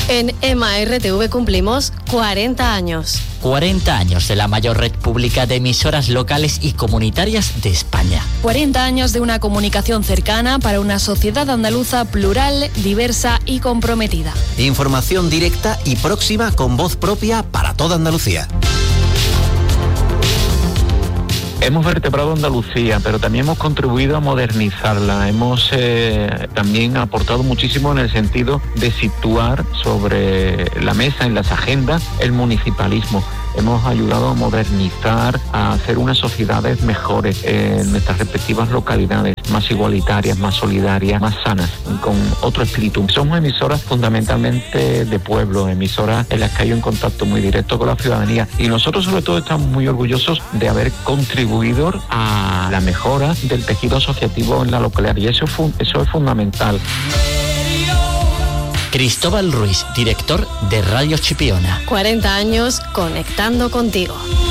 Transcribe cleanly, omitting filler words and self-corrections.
En EMA RTV cumplimos 40 años. 40 años de la mayor red pública de emisoras locales y comunitarias de España. 40 años de una comunicación cercana para una sociedad andaluza plural, diversa y comprometida. Información directa y próxima con voz propia para toda Andalucía. Hemos vertebrado Andalucía, pero también hemos contribuido a modernizarla. Hemos también aportado muchísimo en el sentido de situar sobre la mesa, en las agendas, el municipalismo. Hemos ayudado a modernizar, a hacer unas sociedades mejores en nuestras respectivas localidades, más igualitarias, más solidarias, más sanas, con otro espíritu. Somos emisoras fundamentalmente de pueblo, emisoras en las que hay un contacto muy directo con la ciudadanía. Y nosotros sobre todo estamos muy orgullosos de haber contribuido a la mejora del tejido asociativo en la localidad. Y eso es fundamental. Cristóbal Ruiz, director de Radio Chipiona. 40 años conectando contigo.